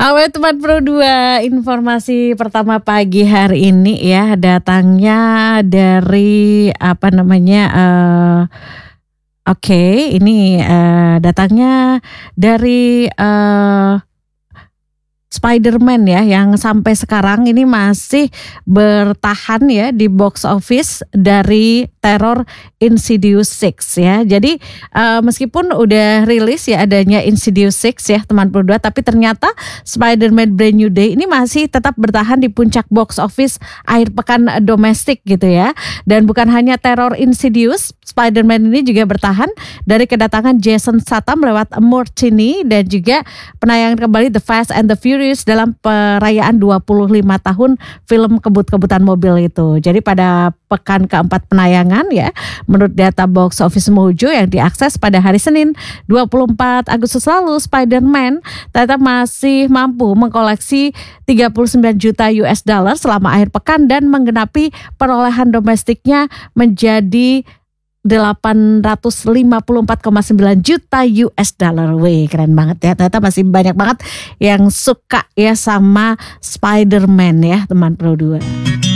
Awet teman Pro 2, informasi pertama pagi hari ini ya datangnya dari datangnya dari Spider-Man ya, yang sampai sekarang ini masih bertahan ya di box office dari teror Insidious 6 ya. Jadi meskipun udah rilis ya adanya Insidious 6 ya teman Pro 2, tapi ternyata Spider-Man Brand New Day ini masih tetap bertahan di puncak box office akhir pekan domestik gitu ya. Dan bukan hanya teror Insidious, Spider-Man ini juga bertahan dari kedatangan Jason Statham lewat Mortini dan juga penayangan kembali The Fast and the Furious dalam perayaan 25 tahun film kebut-kebutan mobil itu. Jadi pada pekan keempat penayangan ya, menurut data box office Mojo yang diakses pada hari Senin 24 Agustus lalu, Spider-Man ternyata masih mampu mengkoleksi 39 juta US dollar selama akhir pekan dan menggenapi perolehan domestiknya menjadi 854,9 juta US dollar. Wih, keren banget ya. Ternyata masih banyak banget yang suka ya sama Spider-Man ya teman Pro 2.